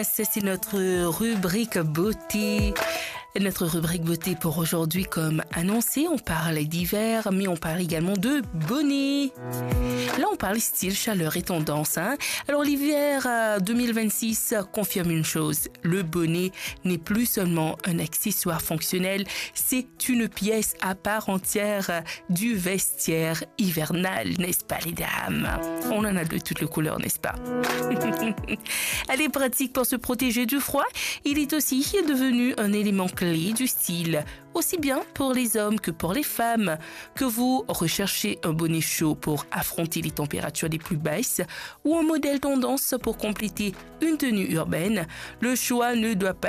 Ça, c'est notre rubrique beauté. Notre rubrique beauté pour aujourd'hui, comme annoncé, on parle d'hiver, mais on parle également de bonnet. Là, on parle style, chaleur et tendance. Alors, l'hiver 2026 confirme une chose. Le bonnet n'est plus seulement un accessoire fonctionnel, c'est une pièce à part entière du vestiaire hivernal, n'est-ce pas les dames? On en a de toutes les couleurs, n'est-ce pas? Elle est pratique pour se protéger du froid. Il est aussi devenu un élément clé du style, aussi bien pour les hommes que pour les femmes. Que vous recherchez un bonnet chaud pour affronter les températures les plus basses ou un modèle tendance pour compléter une tenue urbaine, le choix ne doit pas